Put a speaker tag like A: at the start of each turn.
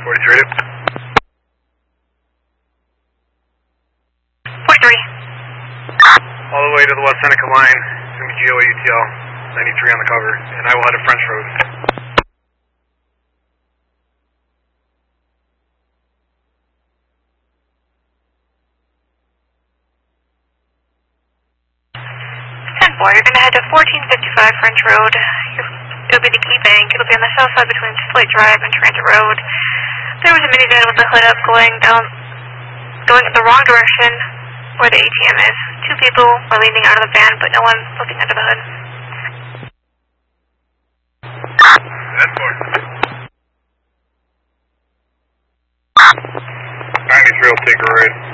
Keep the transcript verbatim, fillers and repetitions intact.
A: forty-three.
B: forty-three.
A: All the way to the West Seneca line. It's going to be G O A U T L ninety-three on the cover, and I will head to French Road.
B: ten four, you're going to head to fourteen fifty-five French Road. You're, it'll be the Key Bank. It'll be on the south side between Slate Drive and Transit Road. There was a minivan with the hood up going down, going in the wrong direction where the A T M is. Two people were leaning out of the van, but no one looking under the hood.
A: ten four. ninety-three will take a right.